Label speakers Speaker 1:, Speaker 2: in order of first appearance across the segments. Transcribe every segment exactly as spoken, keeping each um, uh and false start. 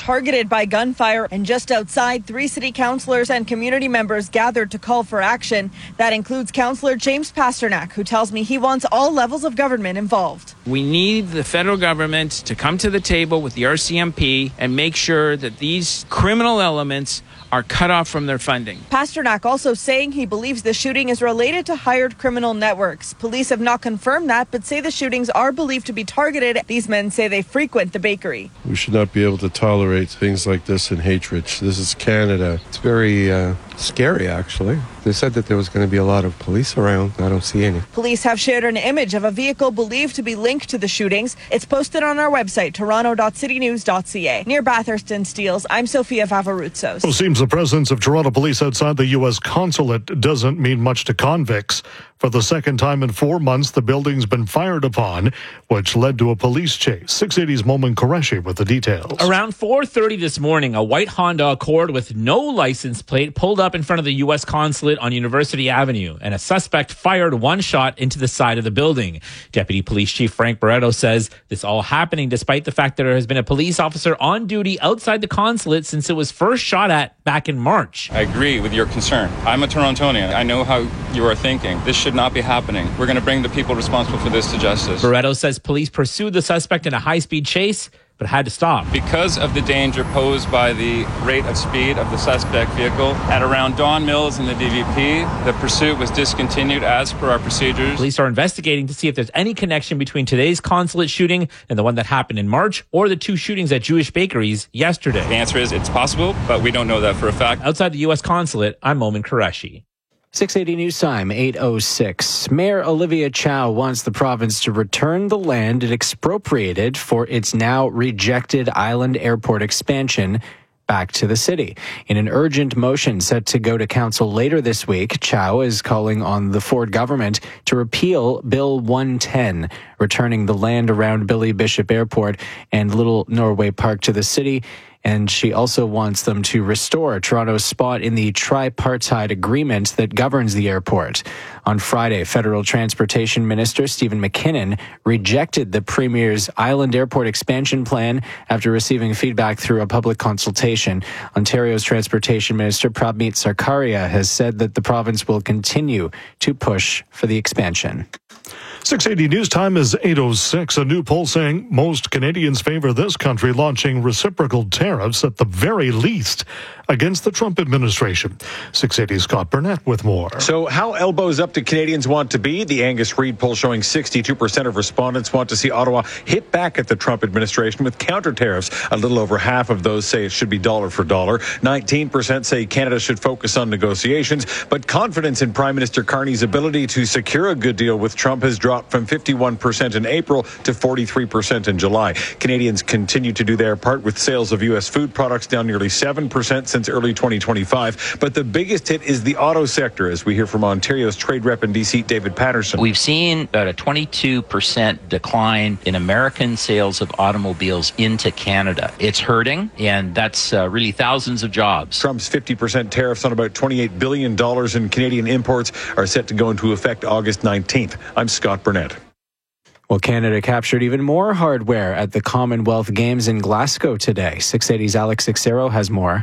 Speaker 1: targeted by gunfire, and just outside, three city councillors and community members gathered to call for action. That includes Councillor James Pasternak, who tells me he wants all levels of government involved.
Speaker 2: We need the federal government to come to the table with the R C M P and make sure that these criminal elements are cut off from their funding.
Speaker 1: Pasternak also saying he believes the shooting is related to hired criminal networks. Police have not confirmed that, but say the shootings are believed to be targeted. These men say they frequent the bakery.
Speaker 3: We should not be able to tolerate things like this in Haitridge. This is Canada.
Speaker 4: It's very uh, scary, actually. They said that there was going to be a lot of police around. I don't see any.
Speaker 1: Police have shared an image of a vehicle believed to be linked to the shootings. It's posted on our website, toronto dot city news dot c a. Near Bathurst and Steeles, I'm Sophia Favaruzos.
Speaker 5: It seems the presence of Toronto police outside the U S consulate doesn't mean much to convicts. For the second time in four months, the building's been fired upon, which led to a police chase. six eighty's Momin Qureshi with the details.
Speaker 6: Around four thirty this morning, a white Honda Accord with no license plate pulled up in front of the U S consulate on University Avenue, and a suspect fired one shot into the side of the building. Deputy Police Chief Frank Barreto says this all happening despite the fact that there has been a police officer on duty outside the consulate since it was first shot at back in March.
Speaker 7: I agree with your concern. I'm a Torontonian. I know how you are thinking. This should not be happening. We're going to bring the people responsible for this to justice.
Speaker 6: Barreto says police pursued the suspect in a high-speed chase, but had to stop.
Speaker 7: Because of the danger posed by the rate of speed of the suspect vehicle, at around Don Mills in the D V P, the pursuit was discontinued as per our procedures.
Speaker 6: Police are investigating to see if there's any connection between today's consulate shooting and the one that happened in March, or the two shootings at Jewish bakeries yesterday.
Speaker 7: The answer is it's possible, but we don't know that for a fact.
Speaker 6: Outside the U S consulate, I'm Momin Qureshi.
Speaker 8: six eighty News Time, eight oh six. Mayor Olivia Chow wants the province to return the land it expropriated for its now rejected Island Airport expansion back to the city. In an urgent motion set to go to council later this week, Chow is calling on the Ford government to repeal Bill one ten, returning the land around Billy Bishop Airport and Little Norway Park to the city. And she also wants them to restore Toronto's spot in the tripartite agreement that governs the airport. On Friday, Federal Transportation Minister Stephen McKinnon rejected the Premier's Island Airport expansion plan after receiving feedback through a public consultation. Ontario's Transportation Minister Prabmeet Sarkaria has said that the province will continue to push for the expansion.
Speaker 5: six eighty News Time is eight oh six. A new poll saying most Canadians favor this country launching reciprocal tariffs at the very least against the Trump administration. six eighty's Scott Burnett with more.
Speaker 9: So how elbows up do Canadians want to be? The Angus Reid poll showing sixty-two percent of respondents want to see Ottawa hit back at the Trump administration with counter tariffs. A little over half of those say it should be dollar for dollar. nineteen percent say Canada should focus on negotiations. But confidence in Prime Minister Carney's ability to secure a good deal with Trump has dropped from fifty-one percent in April to forty-three percent in July. Canadians continue to do their part with sales of U S food products down nearly seven percent since early twenty twenty-five. But the biggest hit is the auto sector, as we hear from Ontario's trade rep in D C, David Patterson.
Speaker 10: We've seen about a twenty-two percent decline in American sales of automobiles into Canada. It's hurting, and that's uh, really thousands of jobs.
Speaker 9: Trump's fifty percent tariffs on about twenty-eight billion dollars in Canadian imports are set to go into effect August nineteenth. I'm Scott Burnett.
Speaker 8: Well, Canada captured even more hardware at the Commonwealth Games in Glasgow today. six eighty's Alex Sixero has more.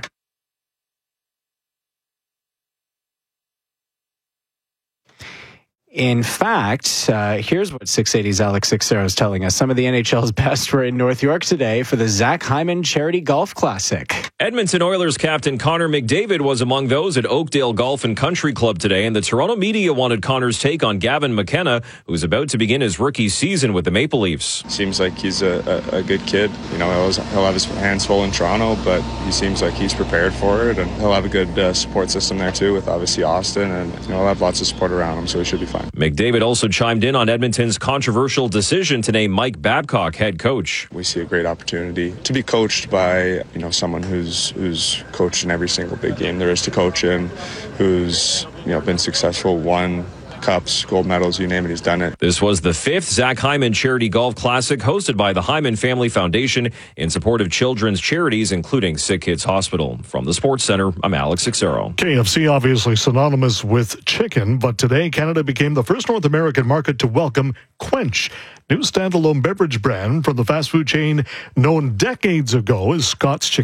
Speaker 8: In fact, uh, here's what six eighty's Alex Sixero is telling us. Some of the N H L's best were in North York today for the Zach Hyman Charity Golf Classic.
Speaker 11: Edmonton Oilers captain Connor McDavid was among those at Oakdale Golf and Country Club today, and the Toronto media wanted Connor's take on Gavin McKenna, who's about to begin his rookie season with the Maple Leafs.
Speaker 12: Seems like he's a, a, a good kid. You know, he'll, he'll have his hands full in Toronto, but he seems like he's prepared for it, and he'll have a good uh, support system there too, with obviously Austin, and you know, he'll have lots of support around him, so he should be fine.
Speaker 11: McDavid also chimed in on Edmonton's controversial decision to name Mike Babcock head coach.
Speaker 12: We see a great opportunity to be coached by, you know, someone who's who's coached in every single big game there is to coach in, who's, you know, been successful, won cups, gold medals, you name it, he's done it.
Speaker 11: This was the fifth Zach Hyman Charity Golf Classic hosted by the Hyman Family Foundation in support of children's charities, including Sick Kids Hospital. From the Sports Center, I'm Alex Sixero.
Speaker 5: K F C obviously synonymous with chicken, but today Canada became the first North American market to welcome Quench, new standalone beverage brand from the fast food chain known decades ago as Scott's Chicken.